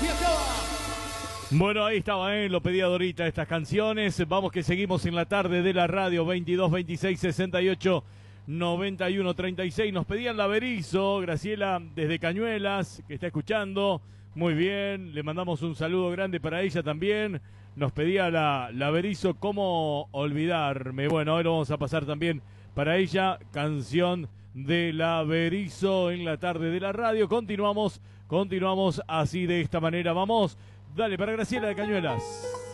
Bueno, ahí estaba, lo pedía Dorita estas canciones. Vamos que seguimos en la tarde de la radio. 22 26 68 91 36. Nos pedían la Berizo, Graciela desde Cañuelas, que está escuchando. Muy bien, le mandamos un saludo grande para ella también. Nos pedía la Berizo, ¿cómo olvidarme? Bueno, hoy lo vamos a pasar también para ella. Canción de la Berizo en la tarde de la radio. Continuamos así de esta manera. Vamos. Dale, para Graciela de Cañuelas.